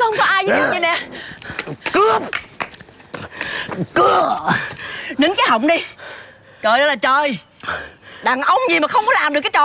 Sao không có ai với vậy nè? Cướp. Cướp. Nín cái họng đi. Trời ơi là trời, đàn ông gì mà không có làm được cái trò